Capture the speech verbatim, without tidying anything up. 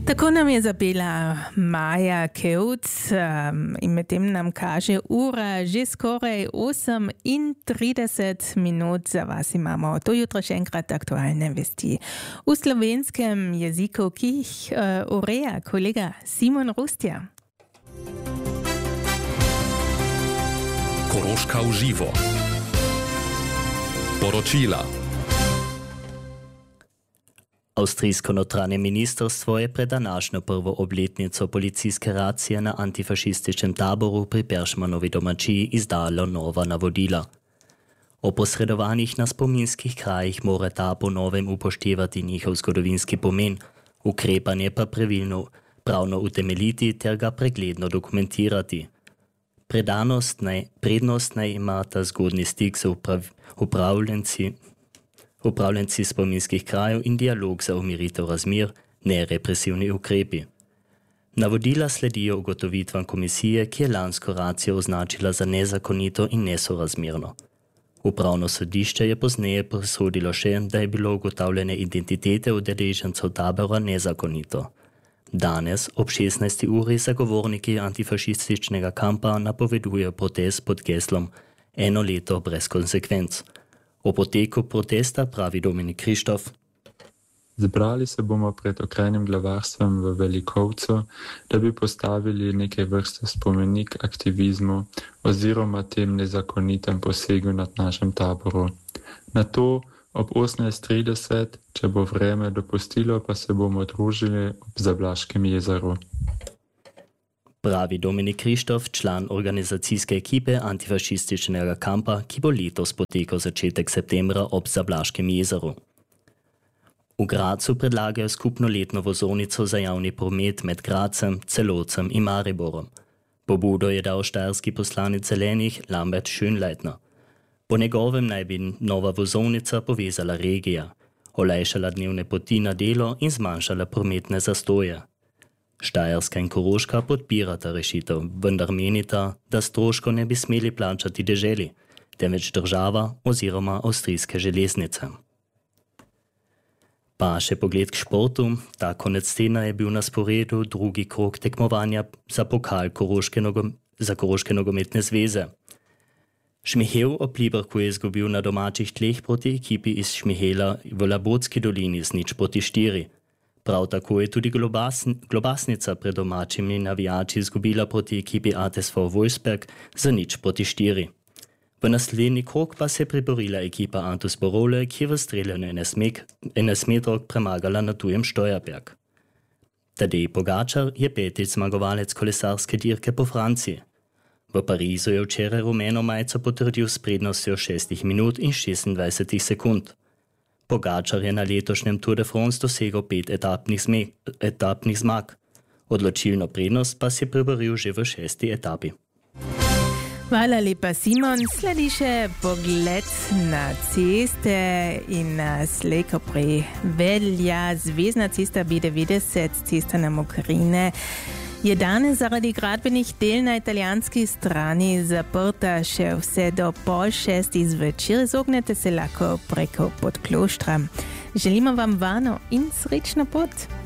Tako nam je zapela Maja Kevc um, in medtem nam kaže ura že skoraj osemintrideset minut. Za vas imamo to jutro še enkrat aktualne vesti v slovenskem jeziku, ki jih uh, ureja kolega Simon Rustja. Koroška v živo. Poročila. Avstrijsko notranje ministrstvo je pred današnjo prvo obletnico policijske racije na antifašističnem taboru pri Peršmanovi domačiji izdalo nova navodila. O posredovanjih na spominskih krajih mora ta po novem upoštevati njihov zgodovinski pomen, ukrepanje pa pravilno pravno utemeljiti ter ga pregledno dokumentirati. Predanost naj, prednost naj imata zgodni stik z uprav, upravljenci upravljenci spominskih krajev in dialog za umiritev razmer, ne represivni ukrepi. Navodila sledijo ugotovitvam komisije, ki je lansko racijo označila za nezakonito in nesorazmerno. Upravno sodišče je pozneje presodilo še, da je bilo ugotavljanje identitete udeležencev tabora nezakonito. Danes ob šestnajsti uri zagovorniki antifašističnega kampa napovedujejo protest pod geslom Eno leto brez konsekvenc. O poteku protesta pravi Dominik Krištof. Zbrali se bomo pred okrajnim glavarstvom v Velikovcu, da bi postavili neke vrste spomenik aktivizmu oziroma tem nezakonitem posegu nad našem taboru. Na to ob osemnajst trideset, če bo vreme dopustilo, pa se bomo družili ob Zablaškem jezeru. Pravi Dominik Krištof, član organizacijske ekipe antifašističnega kampa, ki bo letos potekal začetek septembra ob Zablaškem jezeru. V Gradcu predlagajo skupno letno vozovnico za javni promet med Gradcem, Celovcem in Mariborom. Pobudo je dal štajerski poslanec Zelenih Lambert Schönleitner. Po njegovem naj bi nova vozovnica povezala regija, olajšala dnevne poti na delo in zmanjšala prometne zastoje. Štajerska in Koroška podpirata rešitev, vendar menita, da stroško ne bi smeli plačati deželi, temveč država oziroma avstrijske železnice. Pa še pogled k športu. Ta konec tedna je bil na sporedu drugi krog tekmovanja za pokal Koroške nogom, za Koroške nogometne zveze. Šmihel ob Pliberku je izgubil na domačih tleh proti ekipi iz Šmihela v Labotski dolini z nič proti štiri. Prav tako je tudi globasn, Globasnica pred domačimi navijači izgubila proti ekipi A T S V Wolfsberg za nič proti štiri. V naslednji krog pa se je priborila ekipa Antus Borole, ki je v streljanju enajstmetrovk premagala na tujem Steuerberg. Tadej Pogačar je petič zmagovalec kolesarske dirke po Franciji. V Parizu je včeraj rumeno majico potrdil s prednostjo šestih minut in šestindvajsetih sekund. Pogačar je na letošnjem Tour de France dosegel pet etapnih, zme, etapnih zmag. Odločilno prednost pa si je priboril že v šesti etapi. Hvala lepa, Simon. Sledi še pogled na ceste in slej, ko prevelja Zvezna cesta B devetdeset, cesta na Mokrine. Je danes zaradi gradbenih del na italijanski strani zaprta še vse do pol šestih zvečer. Izognete se lahko preko Podkloštra. Želimo vam varno in srečno pot.